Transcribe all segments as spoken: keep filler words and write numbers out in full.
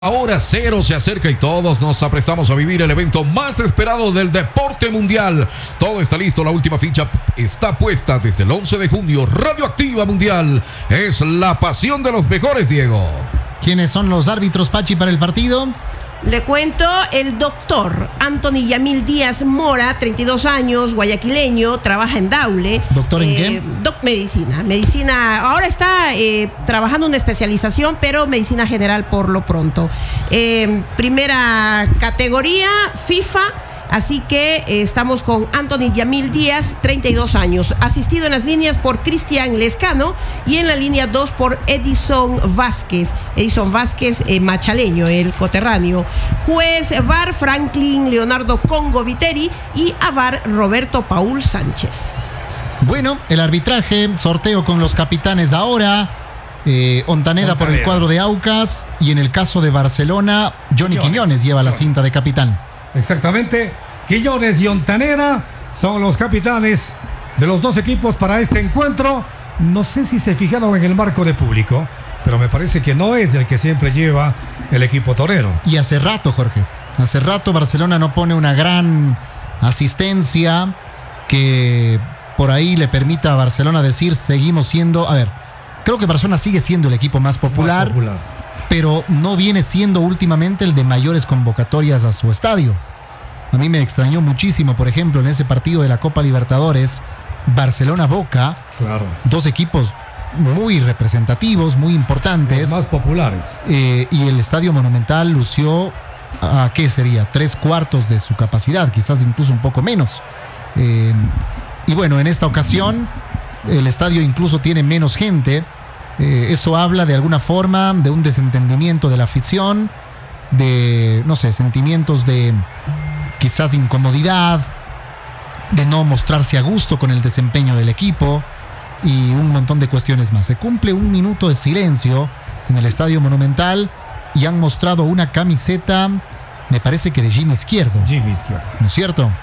Hora cero se acerca y todos nos aprestamos a vivir el evento más esperado del deporte mundial. Todo está listo, la última ficha está puesta desde el once de junio. Radioactiva Mundial es la pasión de los mejores, Diego. ¿Quiénes son los árbitros, Pachi, para el partido? Le cuento, el doctor Anthony Yamil Díaz Mora, treinta y dos años, guayaquileño, trabaja en Daule. ¿Doctor en eh, qué? Doc Medicina. Medicina, ahora está eh, trabajando una especialización, pero medicina general por lo pronto. Eh, primera categoría, FIFA. Así que eh, estamos con Anthony Yamil Díaz, treinta y dos años, asistido en las líneas por Cristian Lescano y en la línea dos por Edison Vázquez. Edison Vázquez, eh, machaleño, el coterráneo. Juez V A R Franklin Leonardo Congo Viteri y A V A R Roberto Paul Sánchez. Bueno, el arbitraje, sorteo con los capitanes ahora. Eh, Ontaneda, Ontaneda por el cuadro de Aucas y en el caso de Barcelona, Johnny Quiñones, Quiñones lleva Johnny. la cinta de capitán. Exactamente, Quiñones y Ontaneda son los capitanes de los dos equipos para este encuentro. No sé si se fijaron en el marco de público, pero me parece que no es el que siempre lleva el equipo torero. Y hace rato, Jorge, hace rato Barcelona no pone una gran asistencia que por ahí le permita a Barcelona decir seguimos siendo, a ver, creo que Barcelona sigue siendo el equipo más popular, más popular. Pero no viene siendo últimamente el de mayores convocatorias a su estadio. A mí me extrañó muchísimo, por ejemplo, en ese partido de la Copa Libertadores, Barcelona-Boca, claro. Dos equipos muy representativos, muy importantes. Los más populares. Eh, y el Estadio Monumental lució, ¿a qué sería? Tres cuartos de su capacidad, quizás incluso un poco menos. Eh, y bueno, en esta ocasión, el estadio incluso tiene menos gente. Eh, eso habla de alguna forma de un desentendimiento de la afición, de, no sé, sentimientos de quizás incomodidad, de no mostrarse a gusto con el desempeño del equipo y un montón de cuestiones más. Se cumple un minuto de silencio en el Estadio Monumental y han mostrado una camiseta, me parece que de Jimmy Izquierdo. Jimmy Izquierdo. ¿No es cierto?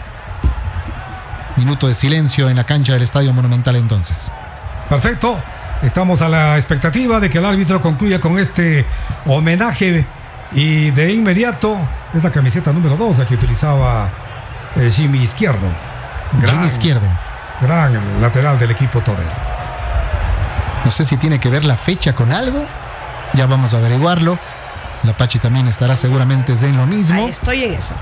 Minuto de silencio en la cancha del Estadio Monumental entonces. Perfecto. Estamos a la expectativa de que el árbitro concluya con este homenaje y de inmediato es la camiseta número dos la que utilizaba eh, Jimmy Izquierdo. Gran, Jimmy Izquierdo. Gran lateral del equipo torero. No sé si tiene que ver la fecha con algo. Ya vamos a averiguarlo. La Pachi también estará seguramente en lo mismo. Ahí estoy en eso.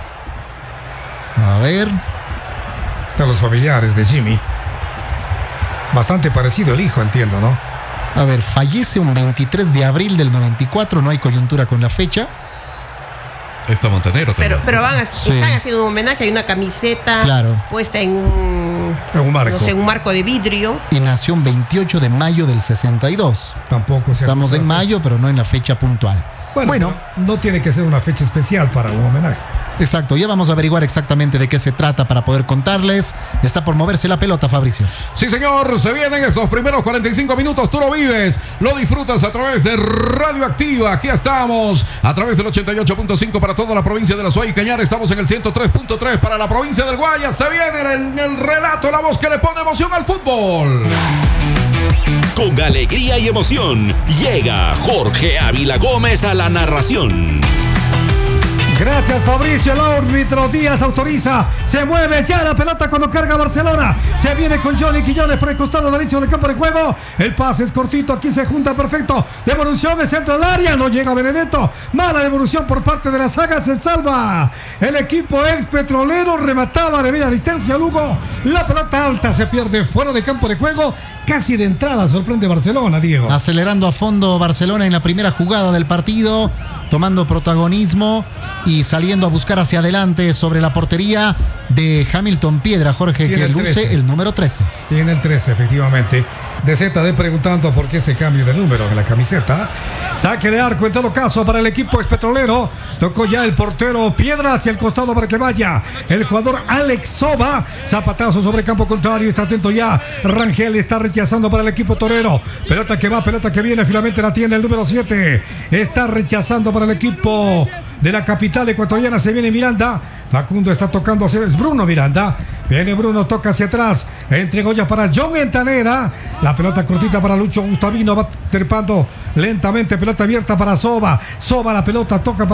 A ver. Están los familiares de Jimmy. Bastante parecido el hijo, entiendo, ¿no? A ver, fallece un veintitrés de abril del noventa y cuatro, no hay coyuntura con la fecha. Está Montenegro también. Pero, pero van a, sí. están haciendo un homenaje, hay una camiseta claro. puesta en un, en un marco. No sé, un marco de vidrio. Y nació un veintiocho de mayo del sesenta y dos. Tampoco se Estamos en mayo, pero no en la fecha puntual. Bueno, bueno, no tiene que ser una fecha especial para un homenaje. Exacto, ya vamos a averiguar exactamente de qué se trata para poder contarles. Está por moverse la pelota, Fabricio. Sí, señor, se vienen estos primeros cuarenta y cinco minutos. Tú lo vives, lo disfrutas a través de Radioactiva. Aquí estamos, a través del ochenta y ocho punto cinco para toda la provincia de La Suay y Cañar. Estamos en el ciento tres punto tres para la provincia del Guayas. Se viene el, el relato, la voz que le pone emoción al fútbol. Con alegría y emoción, llega Jorge Ávila Gómez a la narración. Gracias, Fabricio. El árbitro Díaz autoriza. Se mueve ya la pelota cuando carga Barcelona. Se viene con Johnny Quiñones por el costado derecho del campo de juego. El pase es cortito. Aquí se junta perfecto. Devolución de centro al área. No llega Benedetto. Mala devolución por parte de la saga. Se salva el equipo ex petrolero. Remataba de media distancia Lugo. La pelota alta se pierde fuera de campo de juego. Casi de entrada sorprende Barcelona, Diego. Acelerando a fondo Barcelona en la primera jugada del partido, tomando protagonismo y saliendo a buscar hacia adelante sobre la portería de Hamilton Piedra, Jorge, que luce el número trece. Tiene el trece, efectivamente. De Z D preguntando por qué ese cambio de número en la camiseta. Saque de arco en todo caso para el equipo expetrolero. Tocó ya el portero Piedra hacia el costado para que vaya el jugador Alex Soba. Zapatazo sobre campo contrario. Está atento ya. Rangel está rechazando para el equipo torero. Pelota que va, pelota que viene. Finalmente la tiene el número siete. Está rechazando para el equipo de la capital ecuatoriana. Se viene Miranda. Facundo está tocando hacia es Bruno Miranda. Viene Bruno, toca hacia atrás. Entregó ya para John Entanera. La pelota cortita para Lucho Gustavino. Va trepando lentamente. Pelota abierta para Soba. Soba la pelota, toca para